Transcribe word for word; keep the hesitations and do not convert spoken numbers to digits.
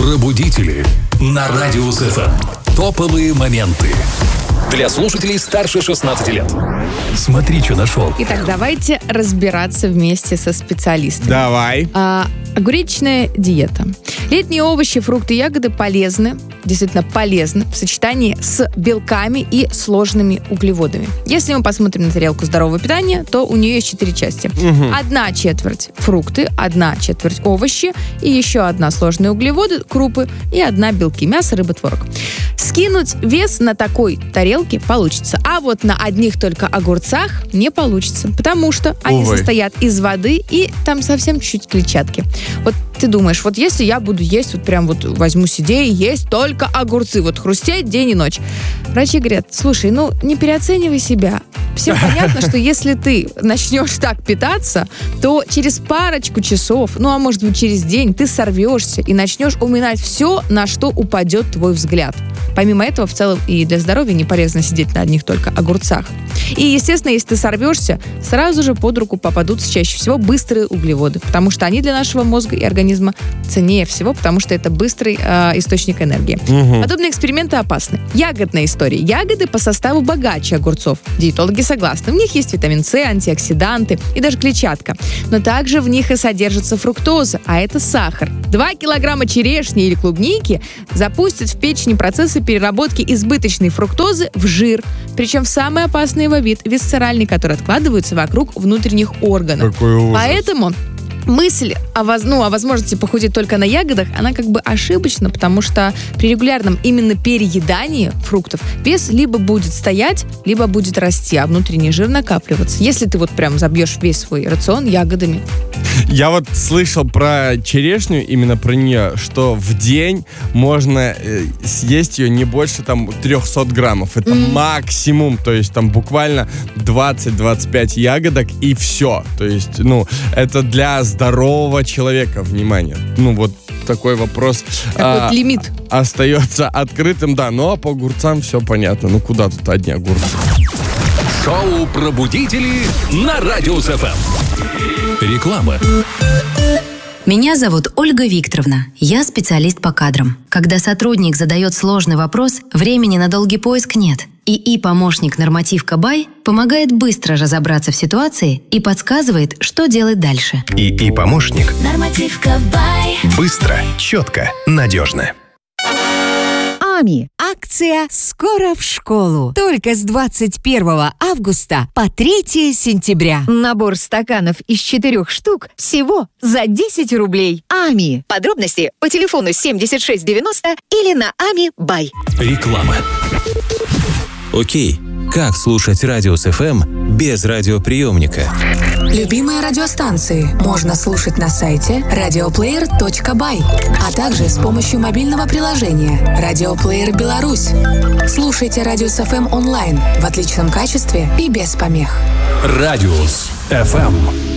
Шоу-пробудители на Радио эф эм. Топовые моменты для слушателей старше шестнадцати лет. Смотри, что нашел. Итак, давайте разбираться вместе со специалистами. Давай. А, огуречная диета. Летние овощи, фрукты, ягоды полезны, действительно полезны в сочетании с белками и сложными углеводами. Если мы посмотрим на тарелку здорового питания, то у нее есть четыре части. Угу. Одна четверть фрукты, одна четверть овощи и еще одна сложные углеводы, крупы и одна белки, мясо, рыба, творог. Скинуть вес на такой тарелке получится, а вот на одних только огурцах не получится, потому что они Увы. состоят из воды и там совсем чуть-чуть клетчатки. Вот ты думаешь, вот если я буду есть, вот прям вот возьму себе и есть только огурцы, вот хрустеть день и ночь. Врачи говорят, слушай, ну не переоценивай себя. Всем понятно, что если ты начнешь так питаться, то через парочку часов, ну а может быть через день, ты сорвешься и начнешь уминать все, на что упадет твой взгляд. Помимо этого, в целом и для здоровья не полезно сидеть на одних только огурцах. И, естественно, если ты сорвешься, сразу же под руку попадутся чаще всего быстрые углеводы, потому что они для нашего мозга и организма ценнее всего, потому что это быстрый э, источник энергии. Угу. Подобные эксперименты опасны. Ягодная история. Ягоды по составу богаче огурцов. Диетологи согласны. В них есть витамин С, антиоксиданты и даже клетчатка. Но также в них и содержится фруктоза, а это сахар. Два килограмма черешни или клубники запустят в печени процессы переработки избыточной фруктозы в жир. Причем в самый опасный его вид – висцеральный, который откладывается вокруг внутренних органов. Какой ужас. Поэтому мысль о, воз, ну, о возможности похудеть только на ягодах, она как бы ошибочна, потому что при регулярном именно переедании фруктов вес либо будет стоять, либо будет расти, а внутренний жир накапливаться. Если ты вот прям забьешь весь свой рацион ягодами. Я вот слышал про черешню, именно про нее, что в день можно э, съесть ее не больше там триста граммов. Это mm-hmm. максимум, то есть там буквально двадцать-двадцать пять ягодок и все. То есть, ну, это для здорового человека, внимание. Ну, вот такой вопрос. Такой а, лимит. Остается открытым, да, ну а по огурцам все понятно. Ну, куда тут одни огурцы? Шоу-пробудители на Радио эф эм. Реклама. Меня зовут Ольга Викторовна. Я специалист по кадрам. Когда сотрудник задает сложный вопрос, времени на долгий поиск нет. ИИ-помощник «Нормативка Бай» помогает быстро разобраться в ситуации и подсказывает, что делать дальше. ИИ-помощник. «Нормативка Бай». Быстро, четко, надежно. АМИ. Акция «Скоро в школу». Только с двадцать первого августа по третьего сентября. Набор стаканов из четырех штук всего за десять рублей. АМИ. Подробности по телефону семьдесят шесть девяносто или на ами бай. Реклама. Окей, как слушать Радио эф эм без радиоприемника? Любимые радиостанции можно слушать на сайте радиоплеер точка бай, а также с помощью мобильного приложения «Радиоплеер Беларусь». Слушайте Радио эф эм онлайн в отличном качестве и без помех. Радио эф эм.